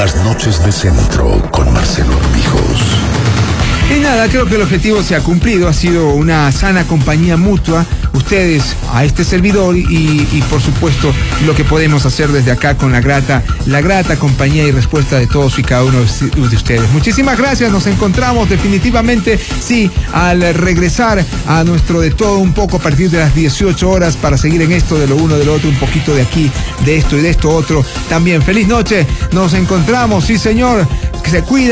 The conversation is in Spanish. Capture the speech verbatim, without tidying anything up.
Las noches de Centro con Marcelo Armijos. Y nada, creo que el objetivo se ha cumplido, ha sido una sana compañía mutua, ustedes a este servidor y, y por supuesto lo que podemos hacer desde acá con la grata, la grata compañía y respuesta de todos y cada uno de ustedes. Muchísimas gracias, nos encontramos definitivamente, sí, al regresar a nuestro De Todo Un Poco a partir de las dieciocho horas para seguir en esto de lo uno, de lo otro, un poquito de aquí, de esto y de esto otro. También feliz noche, nos encontramos, sí señor, que se cuida.